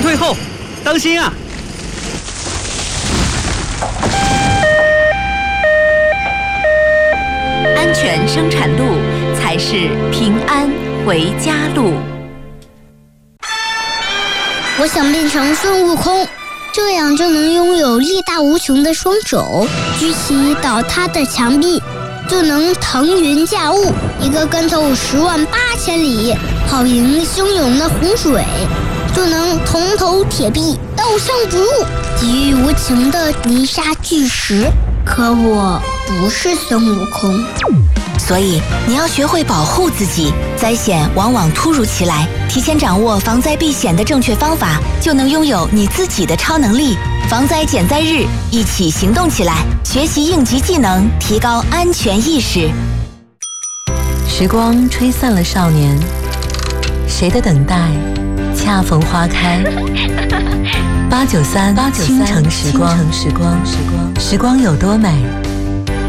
快退后，当心啊！ 安全生产路才是平安回家路。 我想变成孙悟空，这样就能拥有力大无穷的双手，举起倒塌的墙壁，就能腾云驾雾，一个跟头108000里，好迎汹涌的洪水，就能铜头铁臂，刀枪不入，抵御无情的泥沙巨石。可我不是孙悟空， 所以你要学会保护自己，灾险往往突如其来，提前掌握防灾避险的正确方法，就能拥有你自己的超能力。防灾减灾日，一起行动起来，学习应急技能，提高安全意识。 时光吹散了少年，谁的等待恰逢花开。893倾城时光，时光有多美，